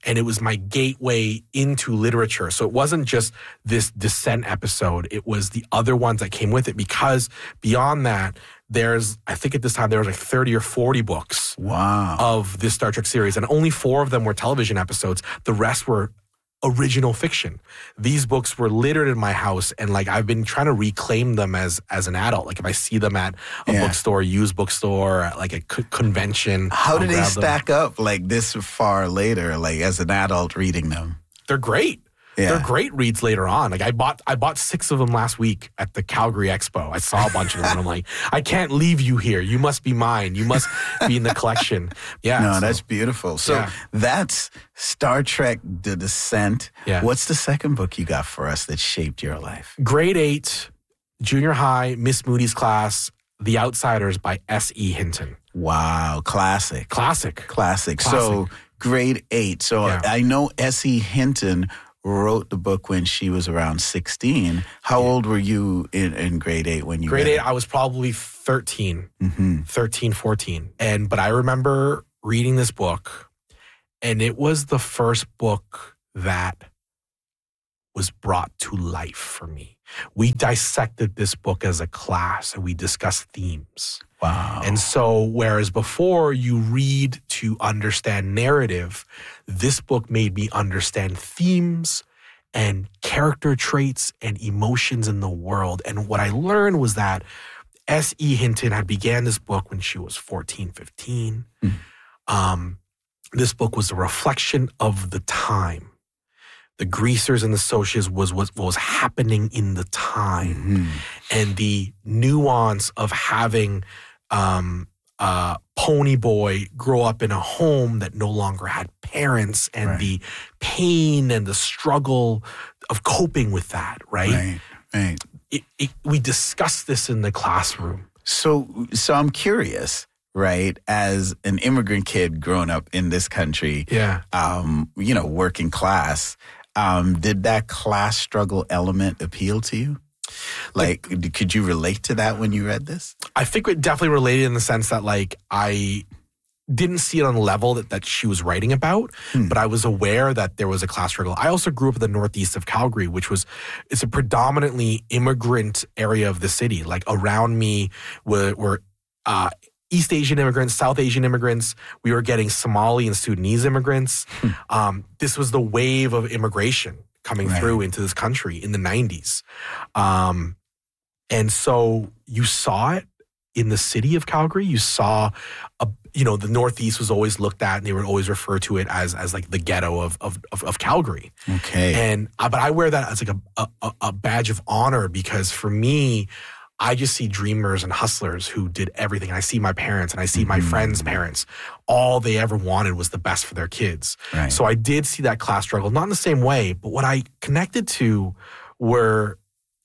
And it was my gateway into literature. So it wasn't just this Descent episode. It was the other ones that came with it, because beyond that, there's, I think at this time, there was like thirty or forty books wow. of this Star Trek series. And only four of them were television episodes. The rest were original fiction. These books were littered in my house, and like I've been trying to reclaim them as as an adult. Like if I see them at a yeah. bookstore, used bookstore, at like a co- convention. How I'll do they grab stack them. up like this far later, like as an adult reading them? They're great. Yeah. They're great reads later on. Like I bought I bought six of them last week at the Calgary Expo. I saw a bunch of them and I'm like, I can't leave you here. You must be mine. You must be in the collection. Yeah. No, so, that's beautiful. So yeah. that's Star Trek The Descent. Yeah. What's the second book you got for us that shaped your life? Grade eight, junior high, Miss Moody's class, The Outsiders by S E Hinton. Wow. Classic. Classic. Classic. Classic. So grade eight. So Yeah. I know S E Hinton wrote the book when she was around sixteen. How yeah. old were you in, in grade eight when you Grade read eight, it? I was probably thirteen, mm-hmm. thirteen, fourteen. And, but I remember reading this book, and it was the first book that was brought to life for me. We dissected this book as a class, and we discussed themes. Wow. And so, whereas before you read to understand narrative, this book made me understand themes and character traits and emotions in the world. And what I learned was that S E Hinton had began this book when she was fourteen, fifteen. Mm. Um, this book was a reflection of the time. The Greasers and the Socias was what was happening in the time. Mm-hmm. And the nuance of having um, uh, Pony Boy grow up in a home that no longer had parents, and right. the pain and the struggle of coping with that, right? Right, right. It, it, we discussed this in the classroom. So, so I'm curious, right? As an immigrant kid growing up in this country, yeah, um, you know, working class, um, did that class struggle element appeal to you? Like, the, could you relate to that when you read this? I think it definitely related in the sense that, like, I didn't see it on the level that, that she was writing about, hmm. but I was aware that there was a class struggle. I also grew up in the northeast of Calgary, which was, it's a predominantly immigrant area of the city. Like, around me were, were uh, East Asian immigrants, South Asian immigrants. We were getting Somali and Sudanese immigrants. Hmm. Um, this was the wave of immigration coming right. through into this country in the nineties. Um, and so you saw it in the city of Calgary. You saw, a, you know, the Northeast was always looked at, and they would always refer to it as as like the ghetto of of, of, of Calgary. Okay. And uh, but I wear that as like a, a a badge of honor, because for me, I just see dreamers and hustlers who did everything. I see my parents and I see my mm-hmm. friends' parents. All they ever wanted was the best for their kids. Right. So I did see that class struggle, not in the same way, but what I connected to were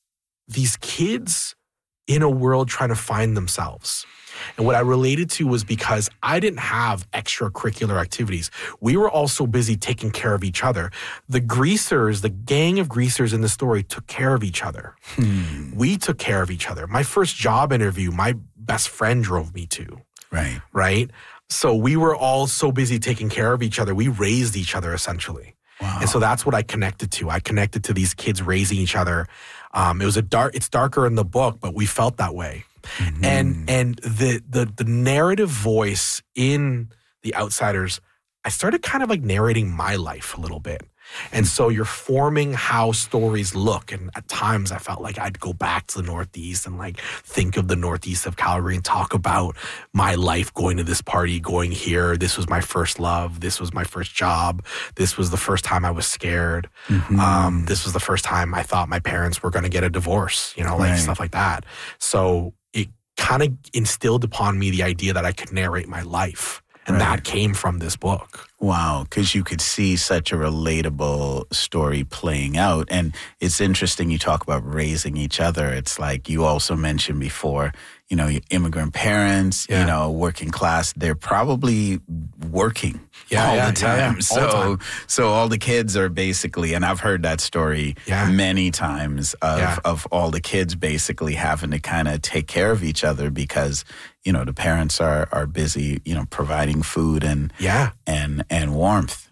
these kids in a world trying to find themselves. And what I related to was because I didn't have extracurricular activities. We were all so busy taking care of each other. The Greasers, the gang of Greasers in the story, took care of each other. Hmm. We took care of each other. My first job interview, my best friend drove me to. Right. Right? So we were all so busy taking care of each other. We raised each other, essentially. Wow. And so that's what I connected to. I connected to these kids raising each other. Um, it was a dark, it's darker in the book, but we felt that way. Mm-hmm. And and the, the the narrative voice in The Outsiders, I started kind of like narrating my life a little bit. And so you're forming how stories look. And at times I felt like I'd go back to the Northeast and like think of the Northeast of Calgary and talk about my life going to this party, going here. This was my first love. This was my first job. This was the first time I was scared. Mm-hmm. Um, this was the first time I thought my parents were going to get a divorce, you know, like right. stuff like that. So it kind of instilled upon me the idea that I could narrate my life. And right. that came from this book. Wow, because you could see such a relatable story playing out. And it's interesting you talk about raising each other. It's like you also mentioned before, you know, your immigrant parents, yeah. you know, working class, they're probably working yeah, all, yeah, the time. Yeah, yeah. So, all the time. So all the kids are basically, and I've heard that story yeah. many times of, yeah. of all the kids basically having to kind of take care of each other because, you know, the parents are, are busy, you know, providing food and, yeah. and, and warmth.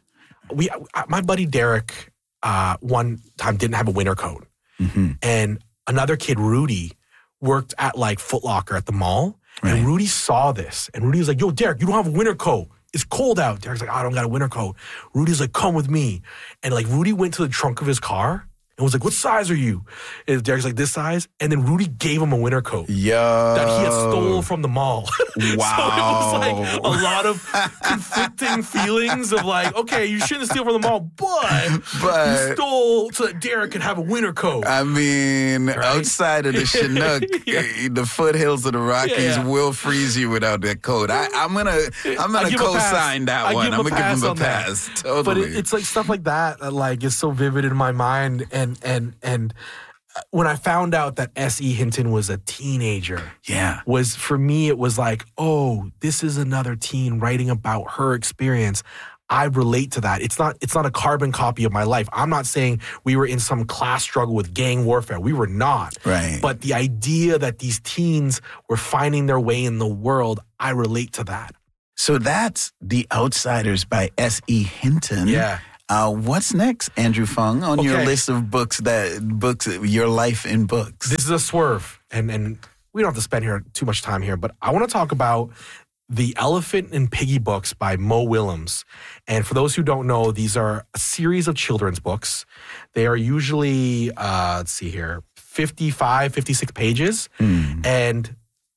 we, my buddy Derek, uh, one time didn't have a winter coat. Mm-hmm. And another kid, Rudy, worked at like Foot Locker at the mall. Right. And Rudy saw this. And Rudy was like, yo, Derek, you don't have a winter coat. It's cold out. Derek's like, oh, I don't got a winter coat. Rudy's like, come with me. And like Rudy went to the trunk of his car and was like, what size are you? And Derek's like, this size. And then Rudy gave him a winter coat. Yo. That he had stole from the mall. Wow. So it was like a lot of conflicting feelings of like, okay, you shouldn't steal from the mall, but, but you stole so that Derek could have a winter coat. I mean, right? Outside of the Chinook, yeah. the foothills of the Rockies yeah, yeah. will freeze you without that coat. I, I'm going to I'm gonna co-sign that I one. I'm going to give him a pass. pass. Totally. But it, it's like stuff like that that like is so vivid in my mind. And and and when I found out that S E. Hinton was a teenager, yeah, was for me it was like, oh, this is another teen writing about her experience. I relate to that. It's not it's not a carbon copy of my life. I'm not saying we were in some class struggle with gang warfare. We were not. Right. But the idea that these teens were finding their way in the world, I relate to that. So that's The Outsiders by S E. Hinton. Yeah. Uh, what's next, Andrew Fung, on okay. your list of books that books your life in books? This is a swerve, and and we don't have to spend here too much time here, but I want to talk about The Elephant and Piggy books by Mo Willems. And for those who don't know, these are a series of children's books. They are usually, uh, let's see here, fifty-five, fifty-six pages. Mm. And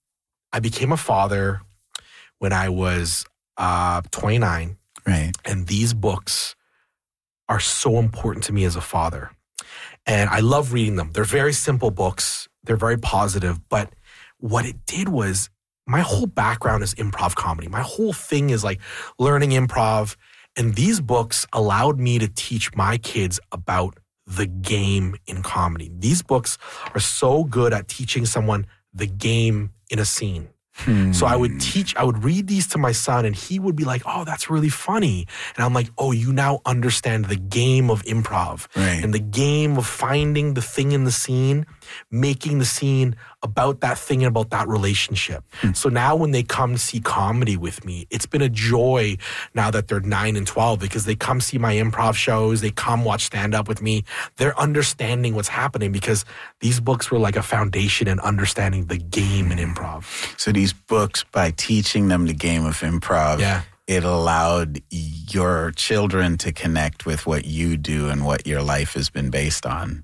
I became a father when I was uh, twenty-nine. Right. And these books are so important to me as a father. And I love reading them. They're very simple books. They're very positive. But what it did was, my whole background is improv comedy. My whole thing is like learning improv. And these books allowed me to teach my kids about the game in comedy. These books are so good at teaching someone the game in a scene. Hmm. So I would teach, I would read these to my son and he would be like, oh, that's really funny. And I'm like, oh, you now understand the game of improv right. and the game of finding the thing in the scene, making the scene about that thing and about that relationship. Hmm. So now when they come see comedy with me, it's been a joy now that they're nine and twelve because they come see my improv shows, they come watch stand-up with me. They're understanding what's happening because these books were like a foundation in understanding the game in improv. So these books, by teaching them the game of improv, yeah. it allowed your children to connect with what you do and what your life has been based on.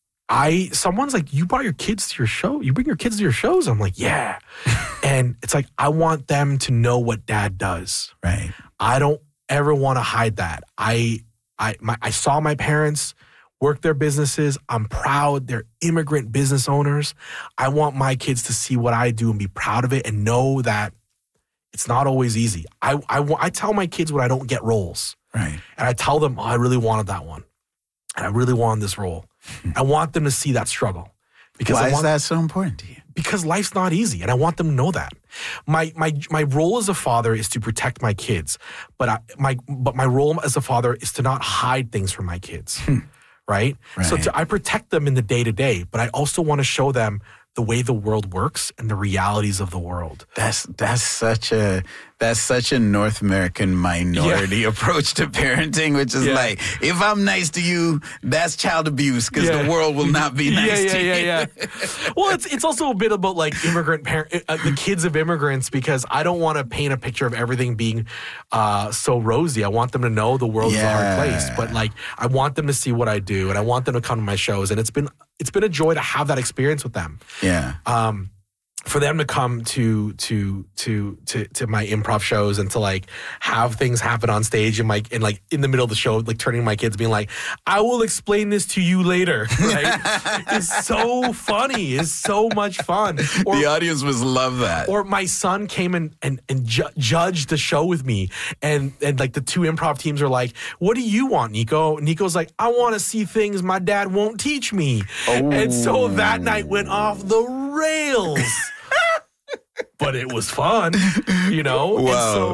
I, someone's like, you brought your kids to your show? You bring your kids to your shows? I'm like, yeah. And it's like, I want them to know what dad does. Right. I don't ever want to hide that. I, I, my, I saw my parents work their businesses. I'm proud. They're immigrant business owners. I want my kids to see what I do and be proud of it and know that it's not always easy. I, I, I tell my kids when I don't get roles. Right. And I tell them, oh, I really wanted that one. And I really wanted this role. I want them to see that struggle. Because Why I want, is that so important to you? Because life's not easy, and I want them to know that. My my my role as a father is to protect my kids, but I, my but my role as a father is to not hide things from my kids, right? right? So to, I protect them in the day to day, but I also want to show them the way the world works and the realities of the world. That's that's such a that's such a North American minority yeah. approach to parenting, which is yeah. like, if I'm nice to you, that's child abuse because yeah. the world will not be nice yeah, yeah, to yeah, you. Yeah, yeah. Well, it's it's also a bit about like immigrant parent, uh, the kids of immigrants, because I don't want to paint a picture of everything being uh, so rosy. I want them to know the world yeah. is a hard place, but like I want them to see what I do, and I want them to come to my shows, and it's been it's been a joy to have that experience with them. Yeah. Um, for them to come to to to to to my improv shows and to like have things happen on stage and like and like in the middle of the show, like turning to my kids being like, I will explain this to you later. Right? It's so funny. It's so much fun. Or, the audience must love that. Or my son came and and, and ju- judged the show with me, and and like the two improv teams are like, what do you want, Nico? Nico's like, I want to see things my dad won't teach me. Oh. And so that night went off the rails. But it was fun, you know? Wow. And so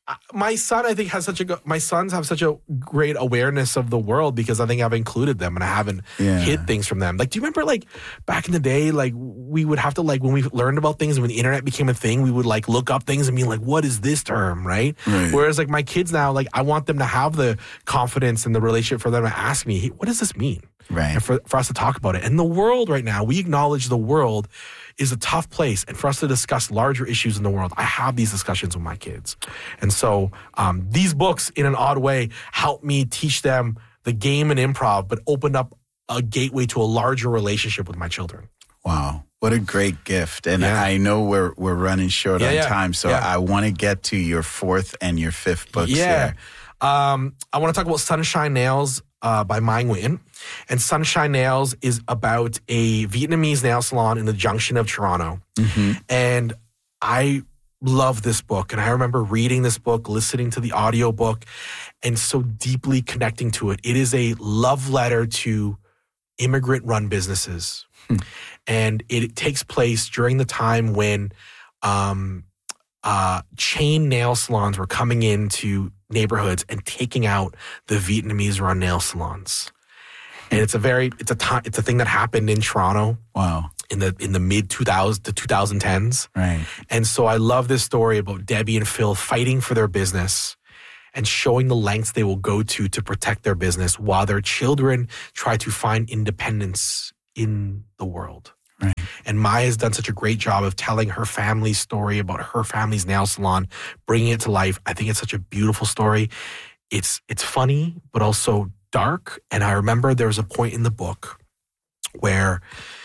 my son, I think, has such a go- my sons have such a great awareness of the world because I think I've included them and I haven't Yeah. hid things from them. Like, do you remember, like, back in the day, like, we would have to, like, when we learned about things and when the internet became a thing, we would, like, look up things and be like, what is this term, right? Right. Whereas, like, my kids now, like, I want them to have the confidence and the relationship for them to ask me, hey, what does this mean? Right. And for, for us to talk about it. And the world right now, we acknowledge the world is a tough place. And for us to discuss larger issues in the world, I have these discussions with my kids. And so um, these books, in an odd way, help me teach them the game and improv, but opened up a gateway to a larger relationship with my children. Wow. What a great gift. And Yeah. I know we're we're running short Yeah, on yeah. time, so Yeah. I want to get to your fourth and your fifth books Yeah. here. Um, I want to talk about Sunshine Nails uh, by Mai Nguyen. And Sunshine Nails is about a Vietnamese nail salon in the junction of Toronto. And I love this book. And I remember reading this book, listening to the audiobook, and so deeply connecting to it. It is a love letter to immigrant-run businesses. And it takes place during the time when um, uh, chain nail salons were coming into neighborhoods and taking out the Vietnamese-run nail salons. And it's a very, it's a time, it's a thing that happened in Toronto. Wow. In the in the mid two thousands to twenty tens. Right. And so I love this story about Debbie and Phil fighting for their business and showing the lengths they will go to to protect their business while their children try to find independence in the world. Right. And Maya has done such a great job of telling her family's story about her family's nail salon, bringing it to life. I think it's such a beautiful story. It's it's funny, but also dark. And I remember there was a point in the book where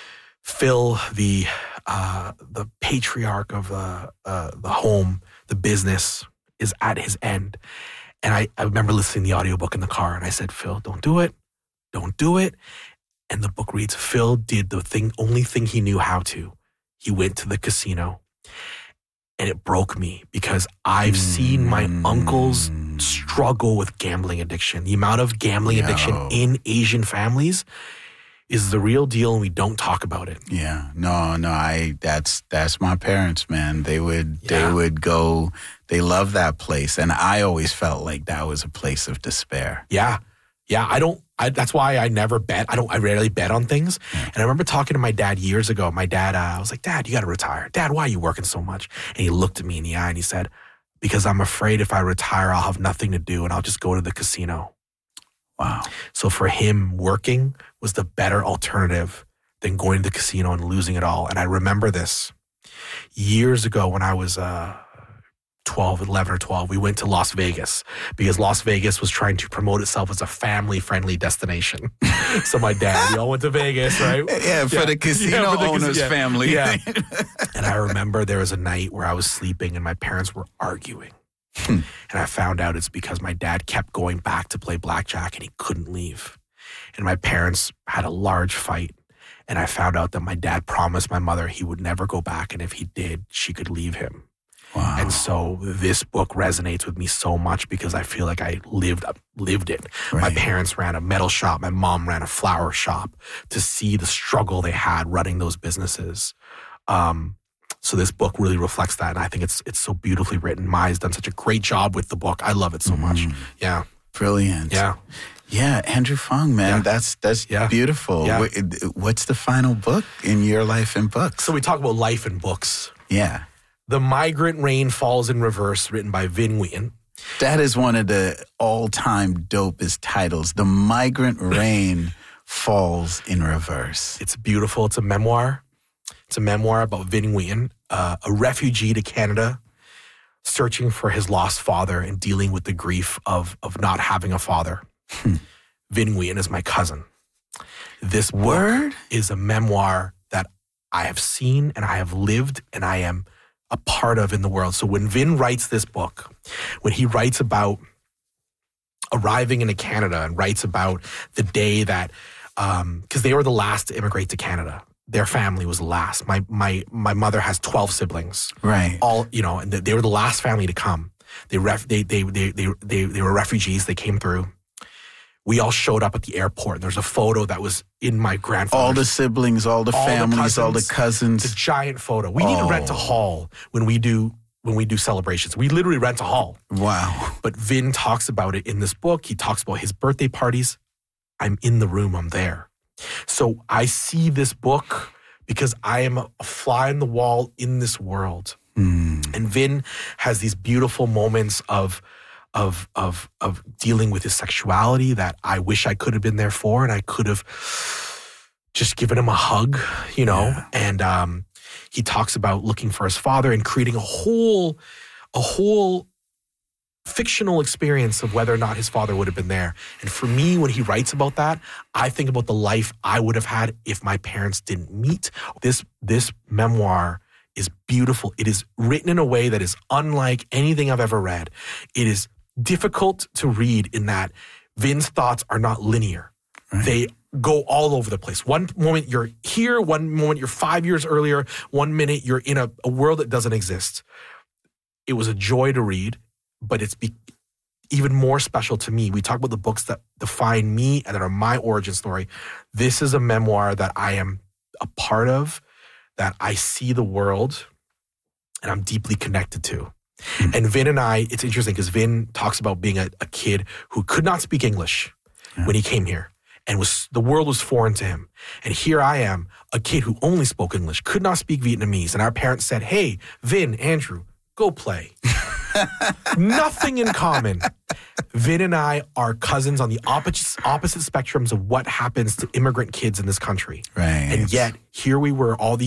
Phil, the uh, the patriarch of the uh, the home, the business, is at his end. And I, I remember listening to the audiobook in the car, and I said, Phil, don't do it. Don't do it. And the book reads, Phil did the thing, only thing he knew how to. He went to the casino. And it broke me because I've seen my uncles struggle with gambling addiction. The amount of gambling Yo. addiction in Asian families is the real deal, and we don't talk about it. Yeah, no, no, I that's that's my parents, man. They would Yeah. they would go. They love that place, and I always felt like that was a place of despair. Yeah, yeah. I don't. I, that's why I never bet. I don't. I rarely bet on things. And I remember talking to my dad years ago. My dad, uh, I was like, Dad, you got to retire. Dad, why are you working so much? And he looked at me in the eye and he said, because I'm afraid if I retire, I'll have nothing to do and I'll just go to the casino. Wow. So for him, working was the better alternative than going to the casino and losing it all. And I remember this years ago when I was uh, twelve, eleven or twelve, we went to Las Vegas because Las Vegas was trying to promote itself as a family-friendly destination. So my dad, we all went to Vegas, right? Yeah, for the casino for the owner's cas- yeah, family. Yeah. And I remember there was a night where I was sleeping and my parents were arguing. And I found out it's because my dad kept going back to play blackjack and he couldn't leave. And my parents had a large fight. And I found out that my dad promised my mother he would never go back. And if he did, she could leave him. Wow. And so this book resonates with me so much because I feel like I lived lived it. Right. My parents ran a metal shop. My mom ran a flower shop. To see the struggle they had running those businesses. Um, so this book really reflects that. And I think it's it's so beautifully written. Maya's done such a great job with the book. I love it so much. Yeah. Brilliant. Yeah. Yeah, Andrew Fung, man, Yeah. that's that's Yeah. beautiful. Yeah. Wh- What's the final book in your life in books? So we talk about life in books. Yeah. The Migrant Rain Falls in Reverse, written by Vinh Nguyen. That is one of the all-time dopest titles. The Migrant Rain Falls in Reverse. It's beautiful. It's a memoir. It's a memoir about Vinh Nguyen, uh, a refugee to Canada, searching for his lost father and dealing with the grief of of not having a father. Hmm. Vinh Nguyen is my cousin. This book Word? is a memoir that I have seen and I have lived and I am a part of in the world. So when Vin writes this book, when he writes about arriving into Canada and writes about the day that, um, because they were the last to immigrate to Canada. Their family was the last. My my my mother has twelve siblings. Right. All you know, and they were the last family to come. They ref, they, they they they they they were refugees. They came through. We all showed up at the airport. And there's a photo that was in my grandfather's. All the siblings, all the all families, the all the cousins. cousins. It's a giant photo. We need to rent a Oh. hall when we do when we do celebrations. We literally rent a hall. Wow. But Vin talks about it in this book. He talks about his birthday parties. I'm in the room. I'm there. So I see this book because I am a fly on the wall in this world. Mm. And Vin has these beautiful moments of, of, of, of dealing with his sexuality that I wish I could have been there for, and I could have just given him a hug, you know? Yeah. And um, he talks about looking for his father and creating a whole, a whole fictional experience of whether or not his father would have been there. And for me, when he writes about that, I think about the life I would have had if my parents didn't meet. This, this memoir is beautiful. It is written in a way that is unlike anything I've ever read. It is difficult to read in that Vin's thoughts are not linear. Right. They go all over the place. One moment you're here, one moment you're five years earlier, one minute you're in a, a world that doesn't exist. It was a joy to read, but it's be, even more special to me. We talk about the books that define me and that are my origin story. This is a memoir that I am a part of, that I see the world and I'm deeply connected to. Mm-hmm. And Vin and I, it's interesting because Vin talks about being a, a kid who could not speak English yeah. when he came here. And was the world was foreign to him. And here I am, a kid who only spoke English, could not speak Vietnamese. And our parents said, hey, Vin, Andrew, go play. Nothing in common. Vin and I are cousins on the opposite, opposite spectrums of what happens to immigrant kids in this country. Right. And yet, here we were all these